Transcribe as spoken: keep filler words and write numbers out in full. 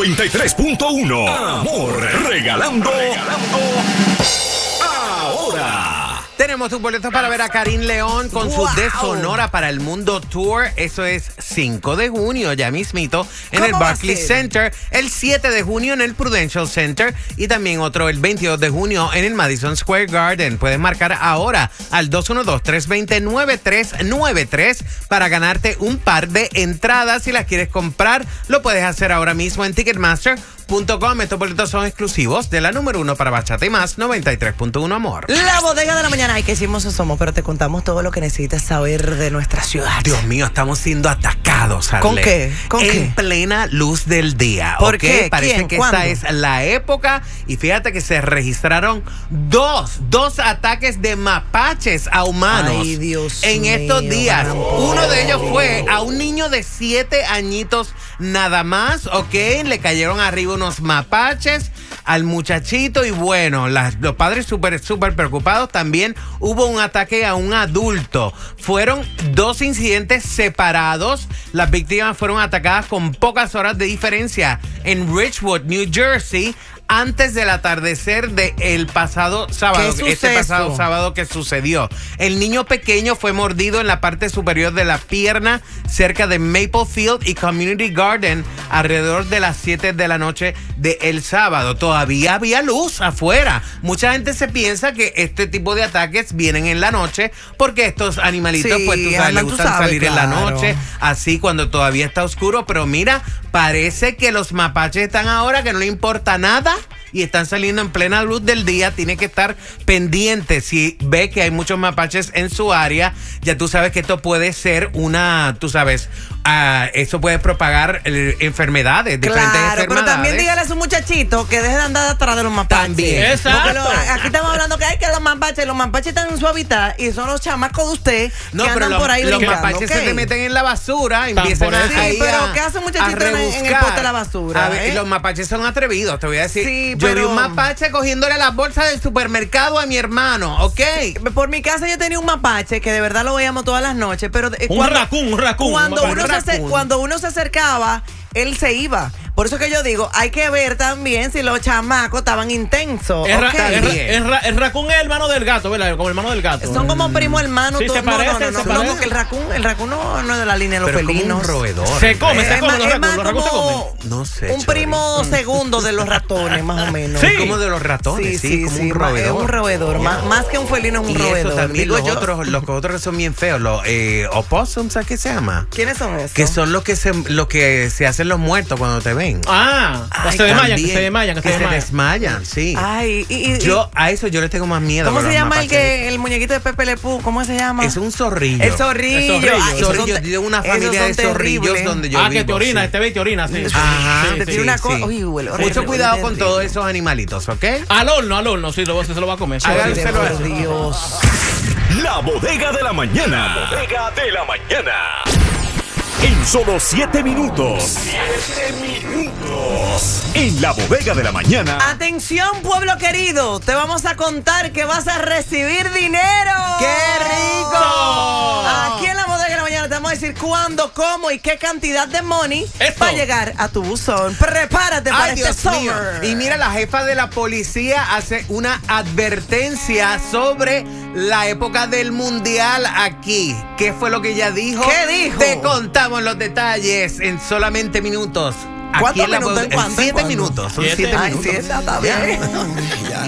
noventa y tres punto uno. Amor, regalando, regalando ahora. Tenemos tus boletos para ver a Karim León con Wow. su De Sonora para el Mundo Tour. Eso es cinco de junio, ya mismito, en el ¿Cómo va a Barclays ser? Center. El siete de junio en el Prudential Center. Y también otro el veintidós de junio en el Madison Square Garden. Puedes marcar ahora al dos uno dos, tres dos cero, nueve tres nueve tres para ganarte un par de entradas. Si las quieres comprar, lo puedes hacer ahora mismo en Ticketmaster punto com. Estos boletos son exclusivos de la número uno para Bachata y Más, noventa y tres punto uno, amor. La bodega de la mañana. Ay, que hicimos somos, pero te contamos todo lo que necesitas saber de nuestra ciudad. Dios mío, estamos siendo atacados, Arley. ¿Con qué? ¿Con en qué? plena luz del día. ¿Por ¿ok? qué? Parece ¿Quién? que ¿Cuándo? esta es la época. Y fíjate que se registraron dos, dos ataques de mapaches a humanos. Ay, Dios en estos mío, días. gran Uno de ellos fue a un niño de siete añitos nada más, ¿ok? Le cayeron arriba unos mapaches al muchachito y bueno, las, los padres súper, súper preocupados. También hubo un ataque a un adulto. Fueron dos incidentes separados. Las víctimas fueron atacadas con pocas horas de diferencia en Richwood, New Jersey, antes del atardecer del pasado sábado. ¿Qué Este suceso? pasado sábado que sucedió. El niño pequeño fue mordido en la parte superior de la pierna cerca de Maplefield y Community Garden alrededor de las siete de la noche del sábado. Todavía había luz afuera. Mucha gente se piensa que este tipo de ataques vienen en la noche porque estos animalitos, Sí, pues tú sabes, les andan, tú gustan sabes, salir en la claro. noche, así cuando todavía está oscuro. Pero mira, parece que los mapaches están ahora que no le importa nada y están saliendo en plena luz del día. Tiene que estar pendiente. Si ve que hay muchos mapaches en su área, ya tú sabes que esto puede ser una, tú sabes, uh, eso puede propagar eh, enfermedades, diferentes Claro, enfermedades. pero también dígale a su muchachito que deje de andar atrás de los mapaches. También. Exacto. Porque lo- aquí estamos hablando que hay que los mapaches, los mapaches están en su hábitat y son los chamacos de usted No, que pero andan los, por ahí los brincando, mapaches ¿ok? se te meten en la basura, empiezan por a, eso. ahí Sí, pero a- ¿qué hace un muchachito a en el- en el rebuscar. pote de la basura, A ver, eh? Los mapaches son atrevidos, te voy a decir. Sí, Yo vi pero- un mapache cogiéndole las bolsas del supermercado a mi hermano, ¿ok? Por mi casa yo tenía un mapache que de verdad lo veíamos todas las noches, pero eh, Un raccoon, un raccoon, Cuando un uno, se, raccoon. acer- cuando uno se acercaba, él se iba. Por eso que yo digo, hay que ver también si los chamacos estaban intensos. Es, ra- ¿ok? es ra- es ra- el raccoon es el hermano del gato, ¿verdad? Como el hermano del gato. Son como primo hermano. Sí, todo- se no, parece, no, no, se no, no, parece. porque el raccoon, el raccoon no, no es de la línea de los Pero es como felinos. un roedor. Se come, Es se come más- los es raccoons. más Los raccoons se como comen. No sé, un Chori. primo segundo de los ratones, más o menos. Sí. Como de los ratones, sí, como un ma- roedor. Es un roedor, más, más que un felino es un Y roedor. eso también, digo los yo. otros, los otros que son bien feos, los eh, opossums, ¿sabes qué se llama? ¿Quiénes son esos? Que son los que se, los que se hacen los muertos cuando te ven. Ah, Ay, se desmayan, que También, se desmayan, que se que se desmayan. desmayan, sí. Ay, y, y- Yo a eso yo les tengo más miedo. ¿cómo que se los llama el mapaches. que el muñequito de Pepe Le Pew? ¿Cómo se llama? Es un zorrillo. El zorrillo. El zorrillo. Ay, esos Zorrillo. son- Yo tengo una esos familia son de zorrillos terribles. donde yo Ah, vivo. que te orina, sí. este ve y te orina, sí. Ajá, Te sí, tira una sí. cosa- Uy, huele horrible, Mucho huele cuidado con terrible. todos esos animalitos, ¿ok? Al horno, al horno, sí, lo, se lo va a comer. Sí, Háganse sí. Háganselo a Por eso. Dios. La bodega de la mañana. La bodega de la mañana. En solo siete minutos. Siete minutos. En la bodega de la mañana. Atención, pueblo querido, te vamos a contar que vas a recibir dinero. ¡Qué rico! Aquí en la bodega de la mañana te vamos a decir cuándo, cómo y qué cantidad de money Eso. va a llegar a tu buzón. Prepárate para Ay, este Dios mío. summer. Y mira, la jefa de la policía hace una advertencia sobre la época del mundial aquí. ¿Qué fue lo que ella dijo? ¿Qué dijo? Te contamos los detalles en solamente minutos. Aquí ¿Cuántos en la minutos? bodega- ¿En cuánto? ¿En Siete cuánto? minutos. Son Siete. siete Ay, minutos. sí, está bien.